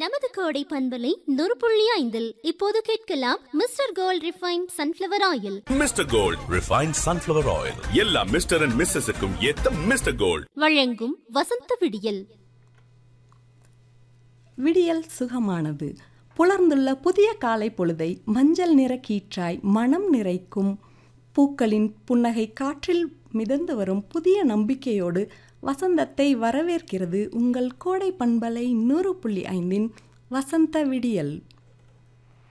நமது கோடை பண்பலை 100.5 இப்போது கேட்கலாம் mister gold refine sunflower oil. Mister gold refine sunflower oil, எல்லா மிஸ்டர் அண்ட் மிஸ்ஸஸுக்கும் ஏத்த மிஸ்டர் கோல்ட் வழங்கும் வசந்த விடியல். விடியல் சுகமானது. புலர்ந்துள்ள புதிய காலை பொழுதை மஞ்சள் நிற கீற்றாய் மனம் நிறைக்கும் பூக்களின் புன்னகை காற்றில் மிதந்து வரும் புதிய நம்பிக்கையோடு வசந்தத்தை வரவேற்கிறது உங்கள் கோடை பண்பலை 100.5 வசந்த விடியல்.